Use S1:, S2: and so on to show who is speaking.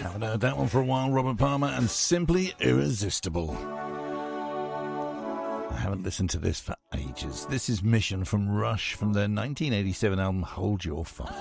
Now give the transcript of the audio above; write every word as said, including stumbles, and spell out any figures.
S1: Haven't heard that one for a while. Robert Palmer and Simply Irresistible. I haven't listened to this for ages. This is Mission from Rush from their nineteen eighty-seven album Hold Your Fire.